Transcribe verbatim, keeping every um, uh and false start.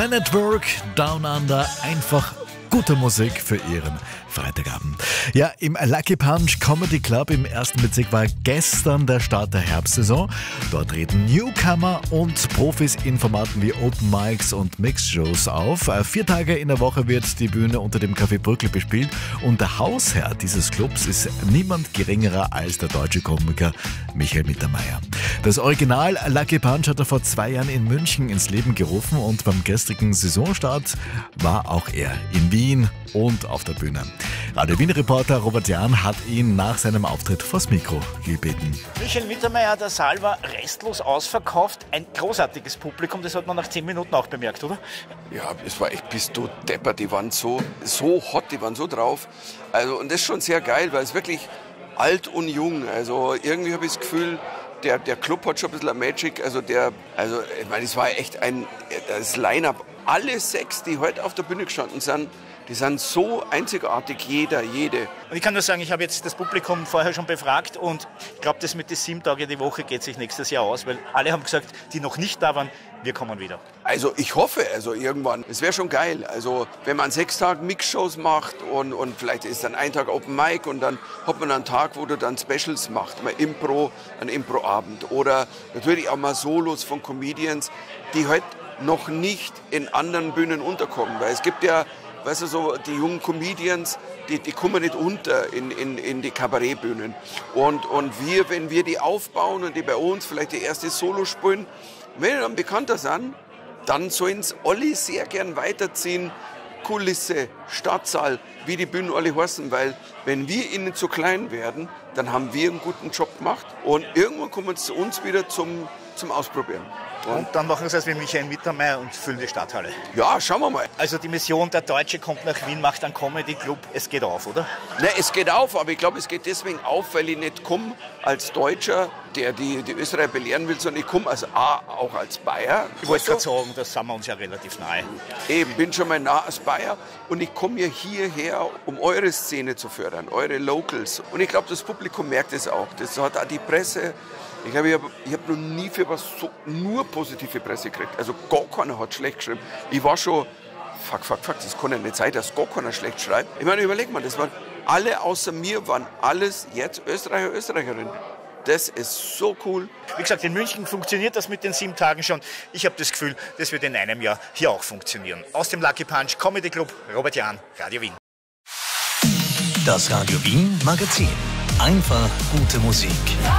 Men at Work, Down Under, einfach gute Musik für Ihren Freitagabend. Ja, im Lucky Punch Comedy Club im ersten Bezirk war gestern der Start der Herbstsaison. Dort treten Newcomer und Profis in Formaten wie Open Mics und Mixshows auf. Vier Tage in der Woche wird die Bühne unter dem Café Brückli bespielt und der Hausherr dieses Clubs ist niemand geringerer als der deutsche Komiker Michael Mittermeier. Das Original Lucky Punch hat er vor zwei Jahren in München ins Leben gerufen und beim gestrigen Saisonstart war auch er in Wien und auf der Bühne. Radio Wien-Reporter Robert Jahn hat ihn nach seinem Auftritt vors Mikro gebeten. Michael Mittermeier, der Saal war restlos ausverkauft. Ein großartiges Publikum, das hat man nach zehn Minuten auch bemerkt, oder? Ja, es war echt bist du deppert. Die waren so, so hot, die waren so drauf. Also, und das ist schon sehr geil, weil es wirklich alt und jung. Also irgendwie habe ich das Gefühl, der, der Club hat schon ein bisschen ein Magic. Also, der, also ich meine, es war echt ein das Line-Up. Alle sechs, die heute auf der Bühne gestanden sind, die sind so einzigartig, jeder, jede. Und ich kann nur sagen, ich habe jetzt das Publikum vorher schon befragt und ich glaube, das mit den sieben Tagen die Woche geht sich nächstes Jahr aus, weil alle haben gesagt, die noch nicht da waren, wir kommen wieder. Also ich hoffe, also irgendwann, es wäre schon geil. Also wenn man sechs Tage Mixshows macht und, und vielleicht ist dann ein Tag Open Mic und dann hat man einen Tag, wo du dann Specials machst, mal Impro, einen Impro-Abend oder natürlich auch mal Solos von Comedians, die halt noch nicht in anderen Bühnen unterkommen, weil es gibt ja, weißt du, so die jungen Comedians, die, die kommen nicht unter in, in, in die Kabarettbühnen. Und, und wir, wenn wir die aufbauen und die bei uns vielleicht die erste Solo spielen, wenn die dann bekannter sind, dann sollen es alle sehr gern weiterziehen. Kulisse, Stadtsaal, wie die Bühnen alle heißen, weil wenn wir ihnen zu klein werden, dann haben wir einen guten Job gemacht und irgendwann kommen sie zu uns wieder zum, zum Ausprobieren. Und, und dann machen sie es wie Michael Mittermeier und füllen die Stadthalle. Ja, schauen wir mal. Also die Mission, der Deutsche kommt nach Wien, macht einen Comedy-Club, es geht auf, oder? Ne, es geht auf, aber ich glaube, es geht deswegen auf, weil ich nicht komme als Deutscher, der die, die Österreicher belehren will, sondern ich komme als A, auch als Bayer. Ich wollte gerade sagen, da sind wir uns ja relativ nahe. Eben, bin schon mal nah als Bayer und ich komme ja hierher, um eure Szene zu fördern, eure Locals. Und ich glaube, das Publikum merkt es auch. Das hat auch die Presse. Ich glaube, ich habe hab noch nie für was so nur positive Presse gekriegt. Also gar keiner hat schlecht geschrieben. Ich war schon, fuck, fuck, fuck, das kann ja nicht sein, dass gar keiner schlecht schreibt. Ich meine, überleg mal, das waren alle außer mir, waren alles jetzt Österreicher, Österreicherinnen. Das ist so cool. Wie gesagt, in München funktioniert das mit den sieben Tagen schon. Ich habe das Gefühl, das wird in einem Jahr hier auch funktionieren. Aus dem Lucky Punch Comedy Club, Robert Jahn, Radio Wien. Das Radio Wien Magazin. Einfach gute Musik.